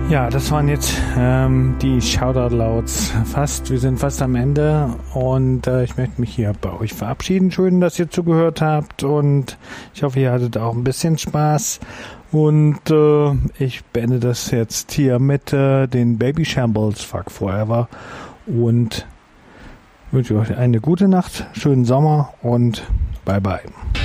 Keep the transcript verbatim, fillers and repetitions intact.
Ja, das waren jetzt ähm, die Shoutout-Louds. Fast, wir sind fast am Ende und äh, ich möchte mich hier bei euch verabschieden. Schön, dass ihr zugehört habt und ich hoffe, ihr hattet auch ein bisschen Spaß. Und äh, ich beende das jetzt hier mit äh, den Baby Shambles Fuck Forever und wünsche euch eine gute Nacht, schönen Sommer und bye bye.